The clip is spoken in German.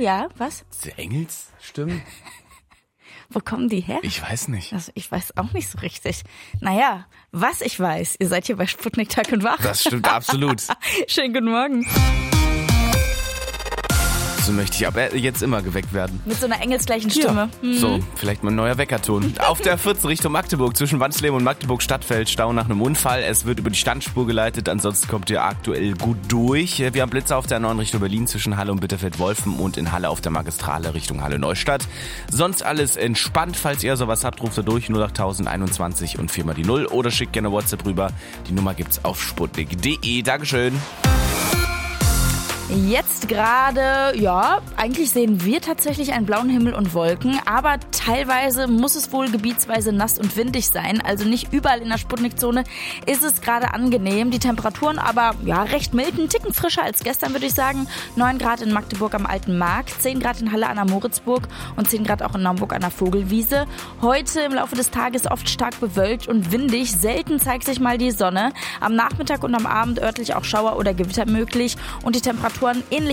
ja, was? Diese Engelsstimmen? Wo kommen die her? Ich weiß nicht. Also ich weiß auch nicht so richtig. Naja, was ich weiß, ihr seid hier bei Sputnik Tag und Wach. Das stimmt absolut. Schönen guten Morgen. So möchte ich aber jetzt immer geweckt werden. Mit so einer engelsgleichen Stimme. Ja. So, vielleicht mal ein neuer Weckerton. Auf der 14 Richtung Magdeburg, zwischen Wansleben und Magdeburg Stadtfeld, Stau nach einem Unfall. Es wird über die Standspur geleitet, ansonsten kommt ihr aktuell gut durch. Wir haben Blitzer auf der 9 Richtung Berlin zwischen Halle und Bitterfeld-Wolfen und in Halle auf der Magistrale Richtung Halle-Neustadt. Sonst alles entspannt. Falls ihr sowas habt, ruft ihr durch 08021 und 4 mal die 0 oder schickt gerne WhatsApp rüber. Die Nummer gibt's auf sputnik.de. Dankeschön. Jetzt gerade, ja, eigentlich sehen wir tatsächlich einen blauen Himmel und Wolken, aber teilweise muss es wohl gebietsweise nass und windig sein, also nicht überall in der Sputnikzone ist es gerade angenehm. Die Temperaturen aber, ja, recht mild, einen Ticken frischer als gestern, würde ich sagen. 9 Grad in Magdeburg am Alten Markt, 10 Grad in Halle an der Moritzburg und 10 Grad auch in Naumburg an der Vogelwiese. Heute im Laufe des Tages oft stark bewölkt und windig, selten zeigt sich mal die Sonne. Am Nachmittag und am Abend örtlich auch Schauer oder Gewitter möglich und die Temperaturen ähnlich